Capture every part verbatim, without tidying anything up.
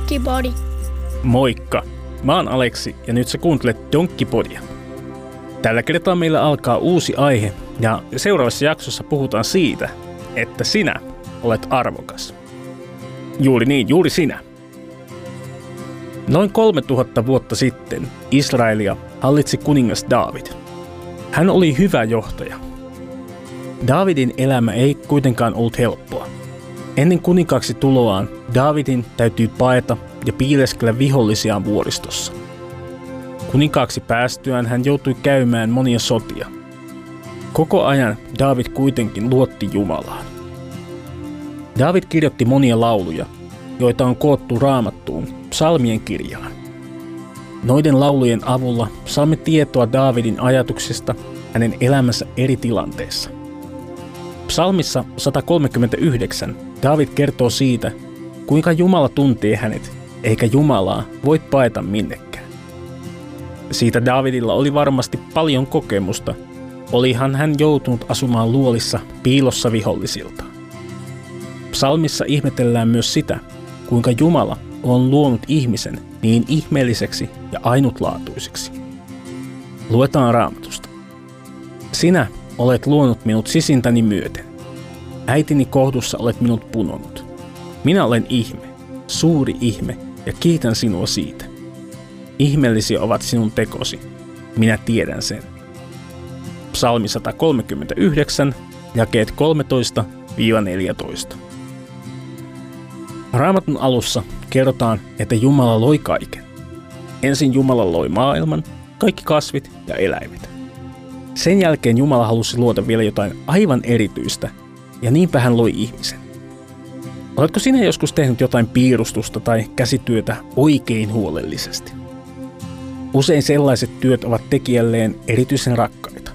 Donkkipodi. Moikka! Mä oon Aleksi ja nyt sä kuuntelet Donkkipodia. Tällä kertaa meillä alkaa uusi aihe ja seuraavassa jaksossa puhutaan siitä, että sinä olet arvokas. Juuri niin, juuri sinä. Noin kolmetuhatta vuotta sitten Israelia hallitsi kuningas Daavid. Hän oli hyvä johtaja. Daavidin elämä ei kuitenkaan ollut helppoa. Ennen kuninkaaksi tuloaan Daavidin täytyy paeta ja piileskellä vihollisiaan vuoristossa. Kuninkaaksi päästyään hän joutui käymään monia sotia. Koko ajan Daavid kuitenkin luotti Jumalaan. Daavid kirjoitti monia lauluja, joita on koottu Raamattuun psalmien kirjaan. Noiden laulujen avulla saamme tietoa Daavidin ajatuksista hänen elämänsä eri tilanteissa. Psalmissa sata kolmekymmentäyhdeksän Daavid kertoo siitä, kuinka Jumala tuntee hänet, eikä Jumalaa voi paeta minnekään. Siitä Daavidilla oli varmasti paljon kokemusta, olihan hän joutunut asumaan luolissa piilossa vihollisilta. Psalmissa ihmetellään myös sitä, kuinka Jumala on luonut ihmisen niin ihmeelliseksi ja ainutlaatuiseksi. Luetaan Raamatusta. Sinä olet luonut minut sisintäni myöten. Äitini kohdussa olet minut punonut. Minä olen ihme, suuri ihme, ja kiitän sinua siitä. Ihmeellisiä ovat sinun tekosi. Minä tiedän sen. Psalmi sata kolmekymmentäyhdeksän, jakeet kolmetoista neljätoista. Raamatun alussa kerrotaan, että Jumala loi kaiken. Ensin Jumala loi maailman, kaikki kasvit ja eläimet. Sen jälkeen Jumala halusi luoda vielä jotain aivan erityistä, ja niinpä hän loi ihmisen. Oletko sinä joskus tehnyt jotain piirustusta tai käsityötä oikein huolellisesti? Usein sellaiset työt ovat tekijälleen erityisen rakkaita.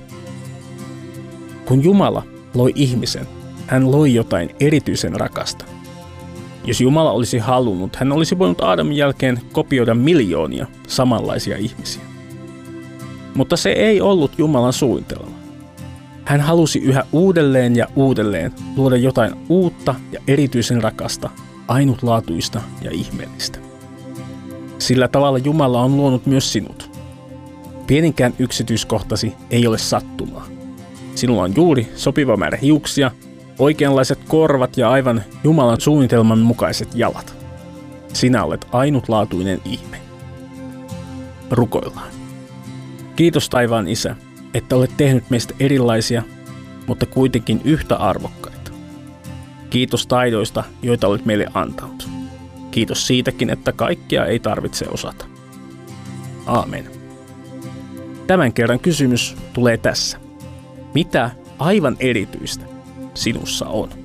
Kun Jumala loi ihmisen, hän loi jotain erityisen rakasta. Jos Jumala olisi halunnut, hän olisi voinut Aadamin jälkeen kopioida miljoonia samanlaisia ihmisiä. Mutta se ei ollut Jumalan suunnitelma. Hän halusi yhä uudelleen ja uudelleen luoda jotain uutta ja erityisen rakasta, ainutlaatuista ja ihmeellistä. Sillä tavalla Jumala on luonut myös sinut. Pieninkään yksityiskohtasi ei ole sattumaa. Sinulla on juuri sopiva määrä hiuksia, oikeanlaiset korvat ja aivan Jumalan suunnitelman mukaiset jalat. Sinä olet ainutlaatuinen ihme. Rukoillaan. Kiitos taivaan Isä, että olet tehnyt meistä erilaisia, mutta kuitenkin yhtä arvokkaita. Kiitos taidoista, joita olet meille antanut. Kiitos siitäkin, että kaikkia ei tarvitse osata. Aamen. Tämän kerran kysymys tulee tässä. Mitä aivan erityistä sinussa on?